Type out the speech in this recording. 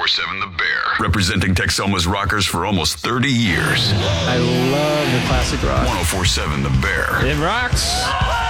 1047 The Bear. Representing Texoma's rockers for almost 30 years. I love the classic rock. 1047 The Bear. It rocks.